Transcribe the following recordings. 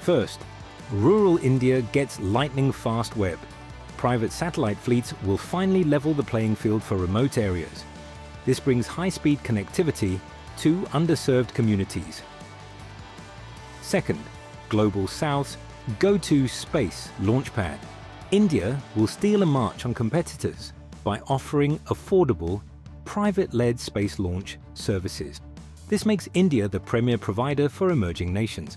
First, rural India gets lightning-fast web. Private satellite fleets will finally level the playing field for remote areas. This brings high-speed connectivity to underserved communities. Second, Global South's go-to space launchpad. India will steal a march on competitors by offering affordable, private-led space launch services. This makes India the premier provider for emerging nations.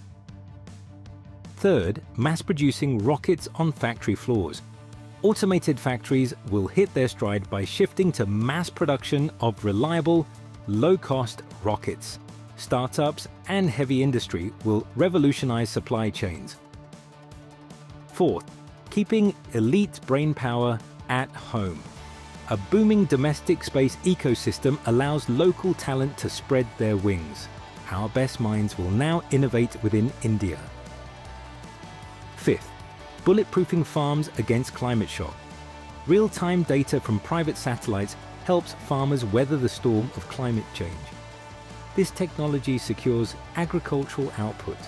Third, mass-producing rockets on factory floors. Automated factories will hit their stride by shifting to mass production of reliable, low-cost rockets. Startups and heavy industry will revolutionize supply chains. Fourth, keeping elite brainpower at home. A booming domestic space ecosystem allows local talent to spread their wings. Our best minds will now innovate within India. Fifth, bulletproofing farms against climate shock. Real-time data from private satellites helps farmers weather the storm of climate change. This technology secures agricultural output.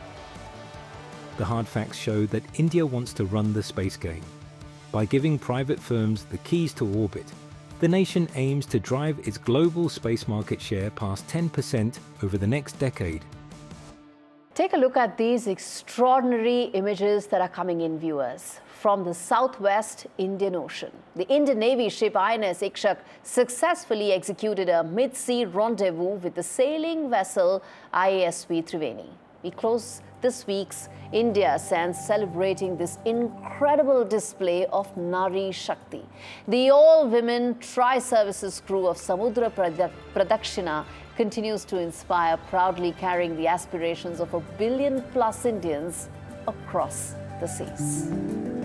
The hard facts show that India wants to run the space game. By giving private firms the keys to orbit, the nation aims to drive its global space market share past 10% over the next decade. Take a look at these extraordinary images that are coming in, viewers. From the southwest Indian Ocean, the Indian Navy ship INS Ikshak successfully executed a mid-sea rendezvous with the sailing vessel IASV Triveni. We close this week's India Sense celebrating this incredible display of Nari Shakti. The all-women tri-services crew of Samudra Pradakshina continues to inspire, proudly carrying the aspirations of 1 billion+ Indians across the seas.